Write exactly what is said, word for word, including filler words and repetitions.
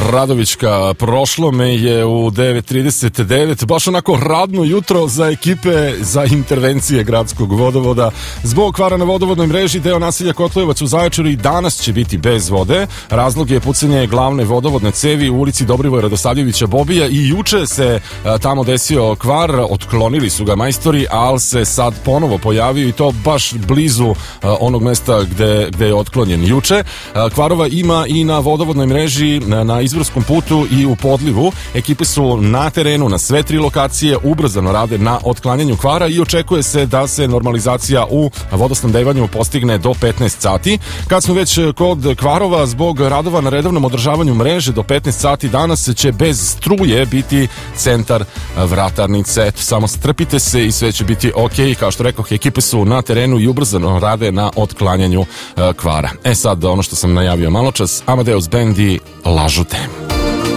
Radovićka. Prošlo me je u devet trideset devet, baš onako radno jutro za ekipe za intervencije gradskog vodovoda. Zbog kvara na vodovodnoj mreži deo naselja Kotlojevac u Zaječaru i danas će biti bez vode. Razlog je pucanje glavne vodovodne cevi u ulici Dobrivoja Radosavljevića Bobija i juče se a, tamo desio kvar, otklonili su ga majstori, ali se sad ponovo pojavio i to baš blizu a, onog mesta gde, gde je otklonjen juče. A, kvarova ima i na vodovodnoj mreži, na, na izvorskom putu i u podlivu. Ekipe su na terenu na sve tri lokacije, ubrzano rade na otklanjanju kvara i očekuje se da se normalizacija u vodosnabdevanju postigne do petnaest sati. Kad smo već kod kvarova, zbog radova na redovnom održavanju mreže do petnaest sati danas će bez struje biti centar Vratarnice. Eto, samo strpite se i sve će biti ok. Kao što rekoh, ekipe su na terenu i ubrzano rade na otklanjanju uh, kvara. E sad, ono što sam najavio malo čas, Amadeus Band i Lažu te.